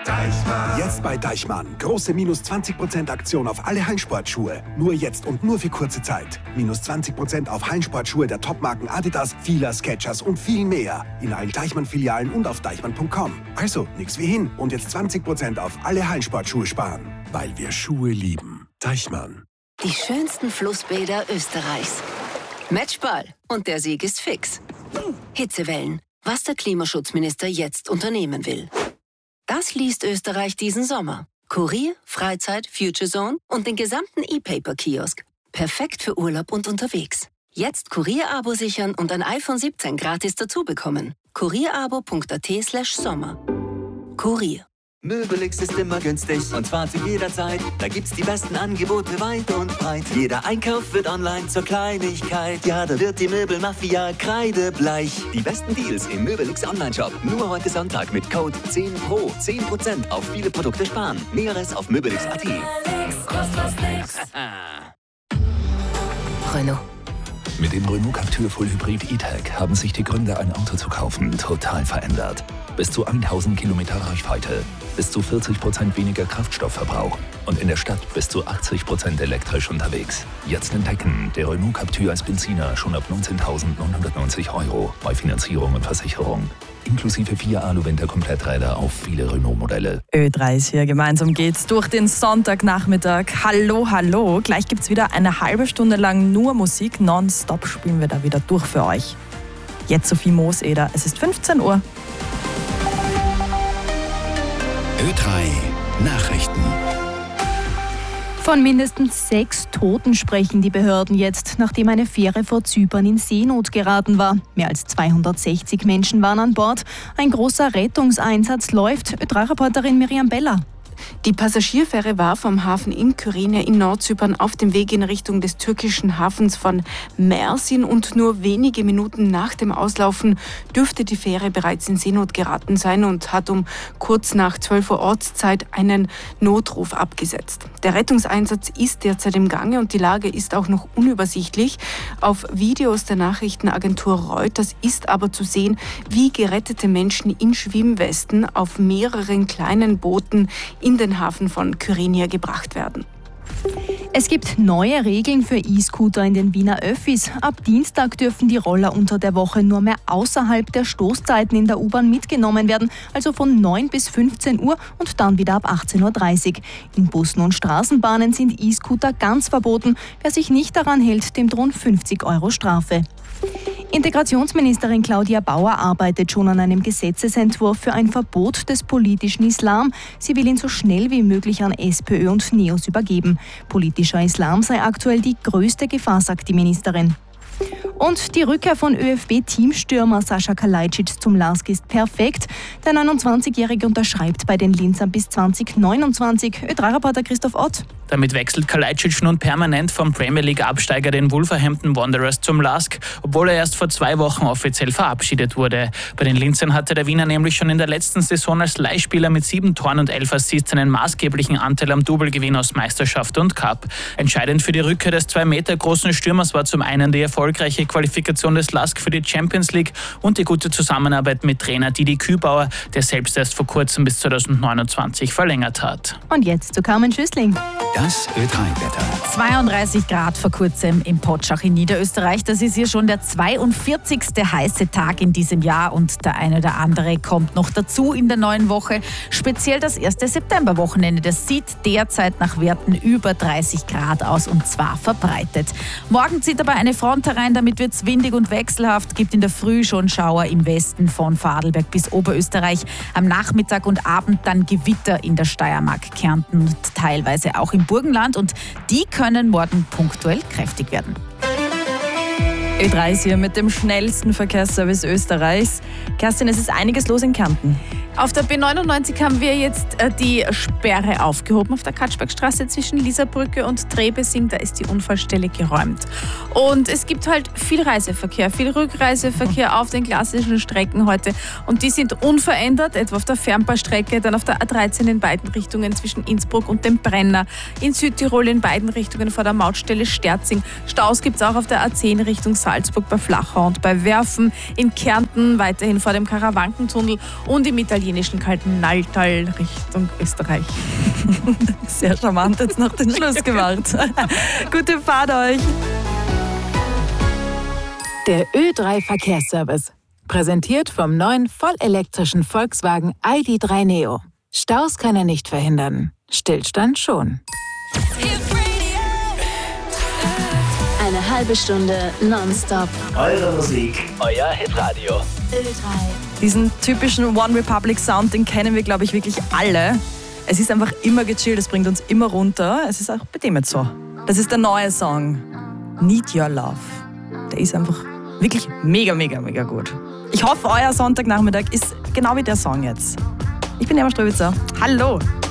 Deichmann. Jetzt bei Deichmann. Große minus 20% Aktion auf alle Hallensportschuhe. Nur jetzt und nur für kurze Zeit. Minus 20% auf Hallensportschuhe der Topmarken Adidas, Fila, Skechers und viel mehr. In allen Deichmann-Filialen und auf deichmann.com. Also, nix wie hin. Und jetzt 20% auf alle Hallensportschuhe sparen. Weil wir Schuhe lieben. Deichmann. Die schönsten Flussbäder Österreichs. Matchball. Und der Sieg ist fix. Hitzewellen. Was der Klimaschutzminister jetzt unternehmen will. Das liest Österreich diesen Sommer. Kurier, Freizeit, Future Zone und den gesamten E-Paper-Kiosk. Perfekt für Urlaub und unterwegs. Jetzt Kurier-Abo sichern und ein iPhone 17 gratis dazu bekommen. kurierabo.at/Sommer. Kurier. Möbelix ist immer günstig und zwar zu jeder Zeit. Da gibt's die besten Angebote weit und breit. Jeder Einkauf wird online zur Kleinigkeit. Ja, da wird die Möbelmafia kreidebleich. Die besten Deals im Möbelix Online-Shop. Nur heute Sonntag mit Code 10PRO. 10% auf viele Produkte sparen. Näheres auf möbelix.at. Renault. Mit dem Renault Captur Full Hybrid E-Tech haben sich die Gründe, ein Auto zu kaufen, total verändert. Bis zu 1000 Kilometer Reichweite, bis zu 40% weniger Kraftstoffverbrauch und in der Stadt bis zu 80% elektrisch unterwegs. Jetzt entdecken, der Renault Captur als Benziner schon ab 19.990 € bei Finanzierung und Versicherung. Inklusive 4 Alu-Winter-Kompletträder auf viele Renault-Modelle. Ö3 ist hier, gemeinsam geht's durch den Sonntagnachmittag. Hallo, hallo. Gleich gibt's wieder eine halbe Stunde lang nur Musik. Nonstop spielen wir da wieder durch für euch. Jetzt Sophie Mooseder, es ist 15 Uhr. Ö3 Nachrichten. Von mindestens 6 Toten sprechen die Behörden jetzt, nachdem eine Fähre vor Zypern in Seenot geraten war. Mehr als 260 Menschen waren an Bord. Ein großer Rettungseinsatz läuft. Ö3-Reporterin Miriam Beller. Die Passagierfähre war vom Hafen in Kyrenia in Nordzypern auf dem Weg in Richtung des türkischen Hafens von Mersin und nur wenige Minuten nach dem Auslaufen dürfte die Fähre bereits in Seenot geraten sein und hat um kurz nach 12 Uhr Ortszeit einen Notruf abgesetzt. Der Rettungseinsatz ist derzeit im Gange und die Lage ist auch noch unübersichtlich. Auf Videos der Nachrichtenagentur Reuters ist aber zu sehen, wie gerettete Menschen in Schwimmwesten auf mehreren kleinen Booten in den Hafen von Kyrenia gebracht werden. Es gibt neue Regeln für E-Scooter in den Wiener Öffis. Ab Dienstag dürfen die Roller unter der Woche nur mehr außerhalb der Stoßzeiten in der U-Bahn mitgenommen werden, also von 9 bis 15 Uhr und dann wieder ab 18.30 Uhr. In Bussen und Straßenbahnen sind E-Scooter ganz verboten. Wer sich nicht daran hält, dem drohen 50 € Strafe. Integrationsministerin Claudia Bauer arbeitet schon an einem Gesetzesentwurf für ein Verbot des politischen Islam. Sie will ihn so schnell wie möglich an SPÖ und NEOS übergeben. Politischer Islam sei aktuell die größte Gefahr, sagt die Ministerin. Und die Rückkehr von ÖFB-Teamstürmer Sascha Kalajdzic zum LASK ist perfekt. Der 29-Jährige unterschreibt bei den Linzern bis 2029. Ö3-Reporter Christoph Ott. Damit wechselt Kalajdzic nun permanent vom Premier League-Absteiger den Wolverhampton Wanderers zum LASK, obwohl er erst vor 2 Wochen offiziell verabschiedet wurde. Bei den Linzern hatte der Wiener nämlich schon in der letzten Saison als Leihspieler mit 7 Toren und 11 Assists einen maßgeblichen Anteil am Doublegewinn aus Meisterschaft und Cup. Entscheidend für die Rückkehr des 2 Meter großen Stürmers war zum einen die erfolgreiche Qualifikation des LASK für die Champions League und die gute Zusammenarbeit mit Trainer Didi Kübauer, der selbst erst vor kurzem bis 2029 verlängert hat. Und jetzt zu Carmen Schüssling. Das Ö3-Wetter. 32 Grad vor kurzem im Potschach in Niederösterreich. Das ist hier schon der 42. heiße Tag in diesem Jahr und der eine oder andere kommt noch dazu in der neuen Woche. Speziell das 1. Septemberwochenende. Das sieht derzeit nach Werten über 30 Grad aus und zwar verbreitet. Morgen zieht aber eine Front herein, damit wird es windig und wechselhaft. Gibt in der Früh schon Schauer im Westen von Vorarlberg bis Oberösterreich. Am Nachmittag und Abend dann Gewitter in der Steiermark, Kärnten und teilweise auch im Burgenland und die können morgen punktuell kräftig werden. Ö3 ist hier mit dem schnellsten Verkehrsservice Österreichs. Kerstin, es ist einiges los in Kärnten. Auf der B99 haben wir jetzt die Sperre aufgehoben auf der Katschbergstraße zwischen Lisabrücke und Trebesing. Da ist die Unfallstelle geräumt. Und es gibt halt viel Reiseverkehr, viel Rückreiseverkehr auf den klassischen Strecken heute. Und die sind unverändert, etwa auf der Fernbahnstrecke, dann auf der A13 in beiden Richtungen zwischen Innsbruck und dem Brenner. In Südtirol in beiden Richtungen vor der Mautstelle Sterzing. Staus gibt es auch auf der A10 Richtung Salzburg bei Flachau und bei Werfen, in Kärnten weiterhin vor dem Karawankentunnel und im italienischen Kalten-Nalltal Richtung Österreich. Sehr charmant jetzt noch den Schluss gemacht. Gute Fahrt euch! Der Ö3 Verkehrsservice. Präsentiert vom neuen vollelektrischen Volkswagen ID.3 Neo. Staus kann er nicht verhindern. Stillstand schon. Eine halbe Stunde nonstop. Eure Musik, euer Hitradio. Ö3. Diesen typischen One Republic Sound, den kennen wir, glaube ich, wirklich alle. Es ist einfach immer gechillt, es bringt uns immer runter. Es ist auch bei dem jetzt so. Das ist der neue Song. Need Your Love. Der ist einfach wirklich mega, mega, mega gut. Ich hoffe, euer Sonntagnachmittag ist genau wie der Song jetzt. Ich bin Emma Ströbitzer. Hallo!